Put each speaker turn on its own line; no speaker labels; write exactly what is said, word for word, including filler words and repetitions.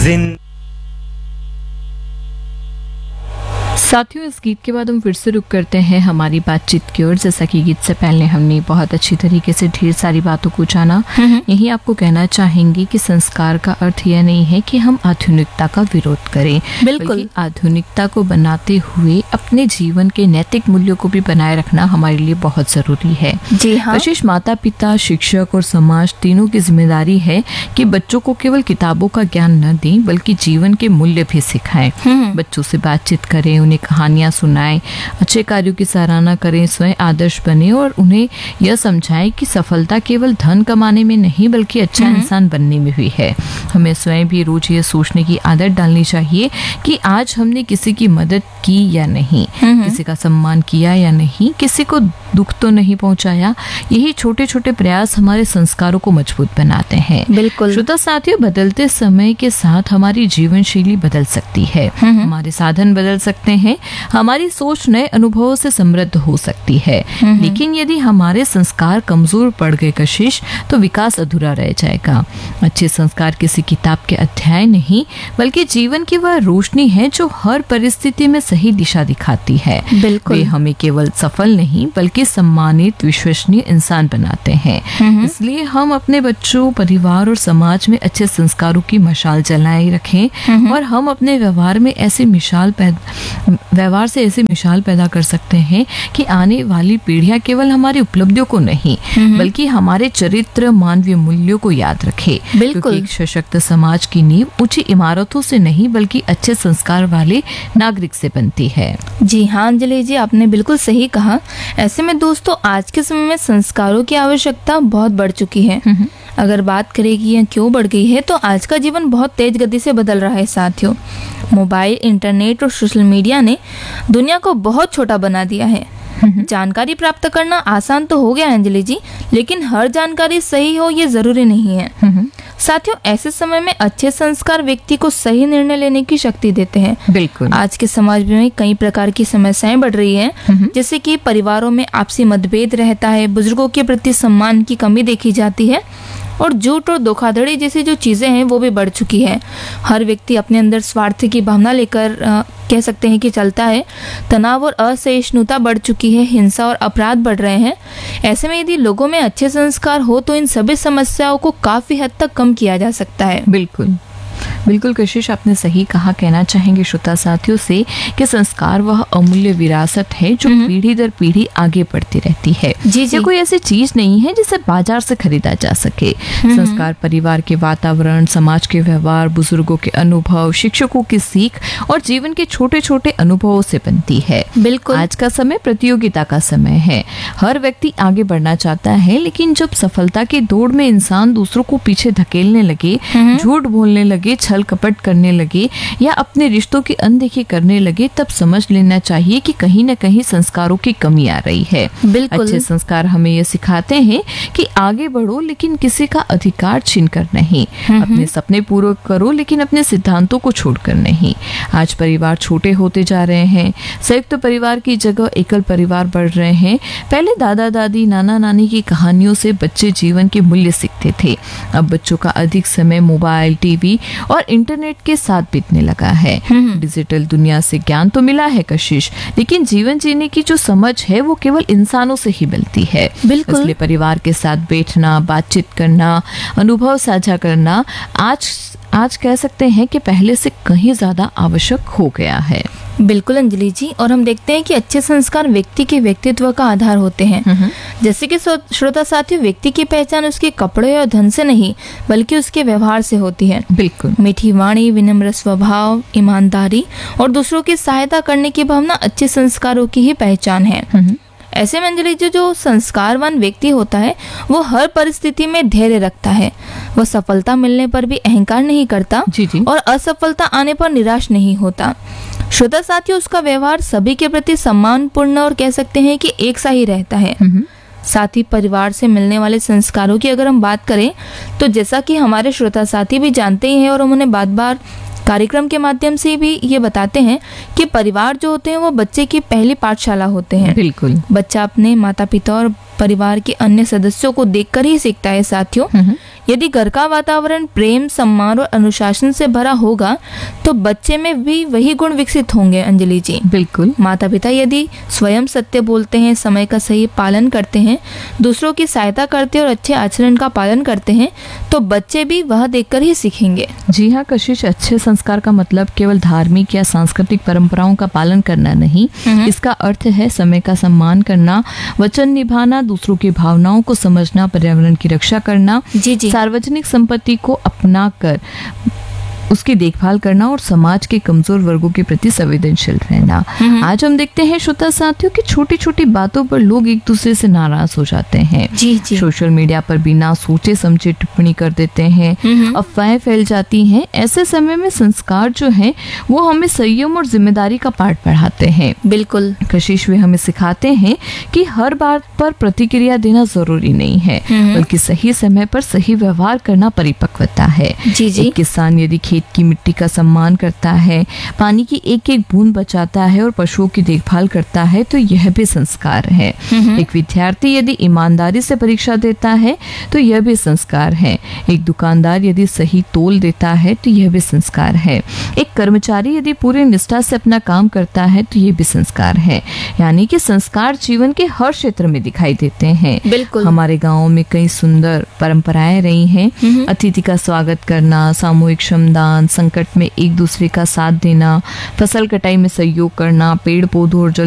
जिन
साथियों, इस गीत के बाद हम फिर से रुक करते हैं हमारी बातचीत की ओर। जैसा कि गीत से पहले हमने बहुत अच्छी तरीके से ढेर सारी बातों को जाना, यही आपको कहना चाहेंगे कि संस्कार का अर्थ यह नहीं है कि हम आधुनिकता का विरोध करें,
बिल्कुल
आधुनिकता को बनाते हुए अपने जीवन के नैतिक मूल्यों को भी बनाए रखना हमारे लिए बहुत जरूरी है।
जी हाँ।
विशेष माता पिता, शिक्षक और समाज तीनों की जिम्मेदारी है कि बच्चों को केवल किताबों का ज्ञान न दें बल्कि जीवन के मूल्य भी सिखाएं। बच्चों से बातचीत करें, उन्हें कहानियां सुनाएं, अच्छे कार्यों की सराहना करें, स्वयं आदर्श बने और उन्हें यह समझाएं कि सफलता केवल धन कमाने में नहीं बल्कि अच्छा इंसान बनने में भी है। हमें स्वयं भी रोज ये सोचने की आदत डालनी चाहिए कि आज हमने किसी की मदद की या नहीं, किसी का सम्मान किया या नहीं, किसी को दुख तो नहीं पहुंचाया। यही छोटे छोटे प्रयास हमारे संस्कारों को मजबूत बनाते हैं।
बिल्कुल।
श्रोता साथियों, बदलते समय के साथ हमारी जीवन शैली बदल सकती है, हमारे साधन बदल सकते हैं, हमारी सोच नए अनुभवों से समृद्ध हो सकती है। लेकिन यदि हमारे संस्कार कमजोर पड़ गए कशिश, तो विकास अधूरा रह जाएगा। अच्छे संस्कार किसी किताब के अध्याय नहीं बल्कि जीवन की वह रोशनी है जो हर परिस्थिति में सही दिशा दिखाती है।
बिल्कुल।
वे हमें केवल सफल नहीं बल्कि सम्मानित, विश्वसनीय इंसान बनाते हैं। इसलिए हम अपने बच्चों, परिवार और समाज में अच्छे संस्कारों की मशाल जलाए रखें और हम अपने व्यवहार में ऐसी मिसाल पैदा व्यवहार से ऐसी मिसाल पैदा कर सकते हैं कि आने वाली पीढ़ियां केवल हमारी उपलब्धियों को नहीं बल्कि हमारे चरित्र, मानवीय मूल्यों को याद रखे।
बिल्कुल।
एक सशक्त समाज की नींव ऊंची इमारतों से नहीं बल्कि अच्छे संस्कार वाले नागरिक से बनती है।
जी हाँ अंजलि जी, आपने बिल्कुल सही कहा। ऐसे में दोस्तों, आज के समय में संस्कारों की आवश्यकता बहुत बढ़ चुकी है। अगर बात करें कि यह क्यों बढ़ गई है, तो आज का जीवन बहुत तेज गति से बदल रहा है साथियों। मोबाइल, इंटरनेट और सोशल मीडिया ने दुनिया को बहुत छोटा बना दिया है। जानकारी प्राप्त करना आसान तो हो गया है अंजलि जी, लेकिन हर जानकारी सही हो ये जरूरी नहीं है। साथियों, ऐसे समय में अच्छे संस्कार व्यक्ति को सही निर्णय लेने की शक्ति देते हैं।
बिल्कुल।
आज के समाज में कई प्रकार की समस्याएं बढ़ रही हैं, जैसे कि परिवारों में आपसी मतभेद रहता है, बुजुर्गों के प्रति सम्मान की कमी देखी जाती है और झूठ और धोखाधड़ी जैसी जो चीजें हैं वो भी बढ़ चुकी है। हर व्यक्ति अपने अंदर स्वार्थ की भावना लेकर आ, कह सकते हैं कि चलता है। तनाव और असहिष्णुता बढ़ चुकी है, हिंसा और अपराध बढ़ रहे हैं। ऐसे में यदि लोगों में अच्छे संस्कार हो तो इन सभी समस्याओं को काफी हद तक कम किया जा सकता है।
बिल्कुल बिल्कुल कशिश, आपने सही कहा। कहना चाहेंगे श्रोता साथियों से कि संस्कार वह अमूल्य विरासत है जो पीढ़ी दर पीढ़ी आगे बढ़ती रहती है।
जी जी।
ये कोई ऐसी चीज नहीं है जिसे बाजार से खरीदा जा सके। संस्कार परिवार के वातावरण, समाज के व्यवहार, बुजुर्गों के अनुभव, शिक्षकों की सीख और जीवन के छोटे छोटे अनुभवों से बनती है।
बिल्कुल।
आज का समय प्रतियोगिता का समय है। हर व्यक्ति आगे बढ़ना चाहता है, लेकिन जब सफलता की दौड़ में इंसान दूसरों को पीछे धकेलने लगे, झूठ बोलने लगे, छल कपट करने लगे या अपने रिश्तों की अनदेखी करने लगे, तब समझ लेना चाहिए कि कहीं न कहीं संस्कारों की कमी आ रही है।
बिल्कुल।
अच्छे संस्कार हमें ये सिखाते हैं कि आगे बढ़ो लेकिन किसी का अधिकार छीन कर नहीं, अपने सपने पूरे करो लेकिन अपने सिद्धांतों को छोड़कर नहीं। आज परिवार छोटे होते जा रहे हैं, संयुक्त तो परिवार की जगह एकल परिवार बढ़ रहे हैं। पहले दादा दादी, नाना नानी की कहानियों से बच्चे जीवन के मूल्य सीखते थे। अब बच्चों का अधिक समय मोबाइल, टीवी और इंटरनेट के साथ बीतने लगा है। डिजिटल दुनिया से ज्ञान तो मिला है कशिश, लेकिन जीवन जीने की जो समझ है वो केवल इंसानों से ही मिलती है।
बिल्कुल।
इसलिए परिवार के साथ बैठना, बातचीत करना, अनुभव साझा करना आज आज कह सकते हैं कि पहले से कहीं ज्यादा आवश्यक हो गया है।
बिल्कुल अंजलि जी, और हम देखते हैं कि अच्छे संस्कार व्यक्ति के व्यक्तित्व का आधार होते हैं। जैसे कि श्रोता साथियों, व्यक्ति की पहचान उसके कपड़े और धन से नहीं बल्कि उसके व्यवहार से होती है।
बिल्कुल।
मीठी वाणी, विनम्र स्वभाव, ईमानदारी और दूसरों की सहायता करने की भावना अच्छे संस्कारों की ही पहचान है। ऐसे में अंजलि जी, जो संस्कारवान व्यक्ति होता है वो हर परिस्थिति में धैर्य रखता है। वह सफलता मिलने पर भी अहंकार नहीं करता
जी जी।
और असफलता आने पर निराश नहीं होता। श्रोता साथियों, उसका व्यवहार सभी के प्रति सम्मानपूर्ण और कह सकते हैं कि एक सा ही रहता है। साथ ही परिवार से मिलने वाले संस्कारों की अगर हम बात करें तो जैसा कि हमारे श्रोता साथी भी जानते ही हैं और हम उन्हें बार बार कार्यक्रम के माध्यम से भी ये बताते हैं कि परिवार जो होते हैं वो बच्चे की पहली पाठशाला होते हैं।
बिल्कुल।
बच्चा अपने माता पिता और परिवार के अन्य सदस्यों को देखकर ही सीखता है साथियों। यदि घर का वातावरण प्रेम, सम्मान और अनुशासन से भरा होगा तो बच्चे में भी वही गुण विकसित होंगे अंजलि जी।
बिल्कुल।
माता पिता यदि स्वयं सत्य बोलते हैं, समय का सही पालन करते हैं, दूसरों की सहायता करते हैं और अच्छे आचरण का पालन करते हैं तो बच्चे भी वह देखकर ही सीखेंगे।
जी हाँ कशिश, अच्छे संस्कार का मतलब केवल धार्मिक या सांस्कृतिक परंपराओं का पालन करना नहीं, इसका अर्थ है समय का सम्मान करना, वचन निभाना, दूसरों की भावनाओं को समझना, पर्यावरण की रक्षा करना,
जी जी।
सार्वजनिक संपत्ति को अपना कर उसकी देखभाल करना और समाज के कमजोर वर्गों के प्रति संवेदनशील रहना। आज हम देखते हैं श्रोता साथियों कि छोटी छोटी बातों पर लोग एक दूसरे से नाराज हो जाते हैं।
जी जी।
सोशल मीडिया पर बिना सोचे समझे टिप्पणी कर देते हैं, अफवाहें फैल जाती हैं। ऐसे समय में संस्कार जो हैं वो हमें संयम और जिम्मेदारी का पाठ पढ़ाते हैं।
बिल्कुल।
कशिश वे हमें सिखाते हैं कि हर बात पर प्रतिक्रिया देना जरूरी नहीं है, बल्कि सही समय पर सही व्यवहार करना परिपक्वता है।
जी जी।
एक किसान यदि खेत की मिट्टी का सम्मान करता है, पानी की एक एक बूंद बचाता है और पशुओं की देखभाल करता है तो यह भी संस्कार है। एक विद्यार्थी यदि ईमानदारी से परीक्षा देता है तो यह भी संस्कार है। एक दुकानदार यदि सही तोल देता है तो यह भी संस्कार है। एक कर्मचारी यदि पूरी निष्ठा से अपना काम करता है तो यह भी संस्कार है। यानी कि संस्कार जीवन के हर क्षेत्र में दिखाई देते हैं।
बिल्कुल।
हमारे गाँव में कई सुंदर परंपराएं रही हैं। अतिथि का स्वागत करना, सामूहिक श्रमदान, संकट में एक दूसरे का साथ देना, फसल कटाई में सहयोग करना, पेड़ पौधों और जल